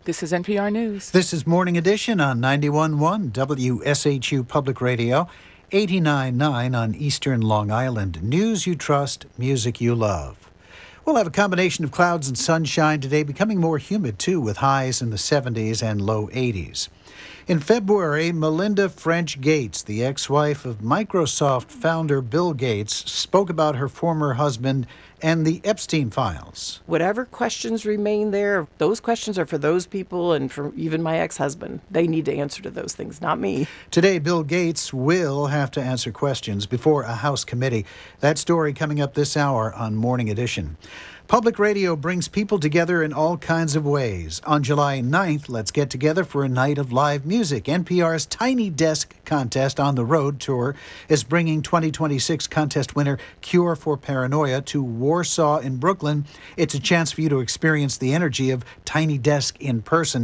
This is NPR News. This is Morning Edition on 91.1 WSHU Public Radio, 89.9 on Eastern Long Island. News you trust, music you love. We'll have a combination of clouds and sunshine today, becoming more humid too, with highs in the 70s and low 80s. In February, Melinda French Gates, the ex-wife of Microsoft founder Bill Gates, spoke about her former husband and the Epstein files. Whatever questions remain there, those questions are for those people and for even my ex-husband. They need to answer to those things, not me. Today, Bill Gates will have to answer questions before a House committee. That story coming up this hour on Morning Edition. Public radio brings people together in all kinds of ways. On July 9th, let's get together for a night of live music. NPR's Tiny Desk Contest on the Road tour is bringing 2026 contest winner Cure for Paranoia to Warsaw in Brooklyn. It's a chance for you to experience the energy of Tiny Desk in person.